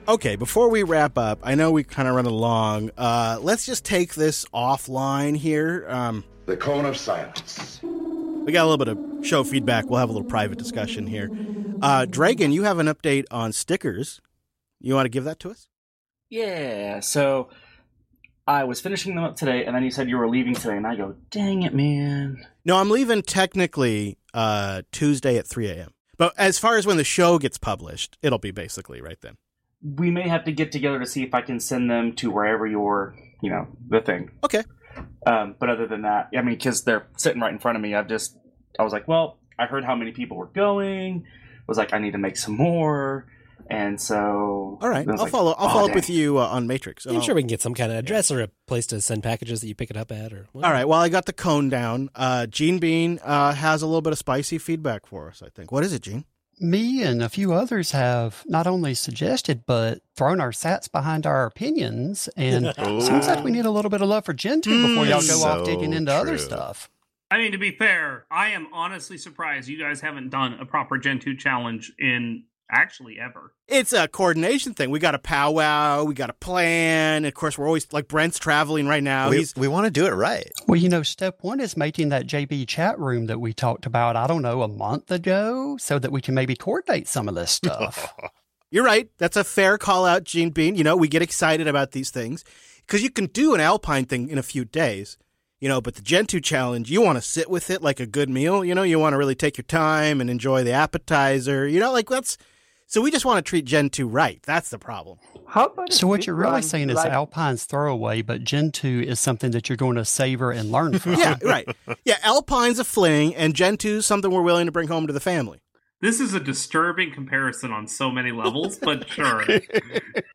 Okay, before we wrap up, I know we kind of run along. Let's just take this offline here. The cone of silence. We got a little bit of show feedback. We'll have a little private discussion here. Dragon, you have an update on stickers. You want to give that to us? Yeah, so I was finishing them up today, and then you said you were leaving today, and I go, dang it, man. No, I'm leaving technically Tuesday at 3 a.m. But as far as when the show gets published, it'll be basically right then. We may have to get together to see if I can send them to wherever you're, the thing. Okay. But other than that, I mean, because they're sitting right in front of me, I was like, well, I heard how many people were going. Was like, I need to make some more. And so... All right, I'll follow up with you on Matrix. I'm sure we can get some kind of address or a place to send packages that you pick it up at. Or whatever. All right, well, I got the cone down. Gene Bean has a little bit of spicy feedback for us, I think. What is it, Gene? Me and a few others have not only suggested, but thrown our sats behind our opinions. And seems like we need a little bit of love for Gen 2 before y'all go off digging into other stuff. I mean, to be fair, I am honestly surprised you guys haven't done a proper Gen 2 challenge in actually ever. It's a coordination thing. We got a powwow, we got a plan. Of course, we're always like Brent's traveling right now. We want to do it right. Well, step one is making that JB chat room that we talked about, I don't know, a month ago, so that we can maybe coordinate some of this stuff. You're right. That's a fair call out, Gene Bean. We get excited about these things because you can do an Alpine thing in a few days. But the Gen 2 challenge, you want to sit with it like a good meal. You want to really take your time and enjoy the appetizer. So we just want to treat Gen 2 right. That's the problem. So what you're really saying is Alpine's throwaway, but Gen 2 is something that you're going to savor and learn from. Yeah, right. Yeah, Alpine's a fling, and Gen 2 is something we're willing to bring home to the family. This is a disturbing comparison on so many levels, but sure.